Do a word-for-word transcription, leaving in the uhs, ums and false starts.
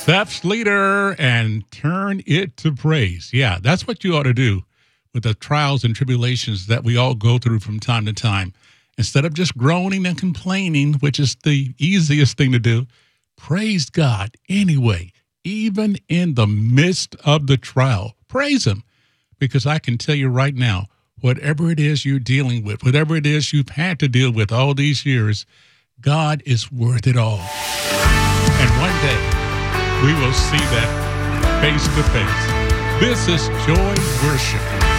Steps leader and turn it to praise. Yeah, that's what you ought to do with the trials and tribulations that we all go through from time to time. Instead of just groaning and complaining, which is the easiest thing to do, praise God anyway, even in the midst of the trial. Praise him, because I can tell you right now, whatever it is you're dealing with, whatever it is you've had to deal with all these years, God is worth it all. And one day, we will see that face to face. This is Joy Worship.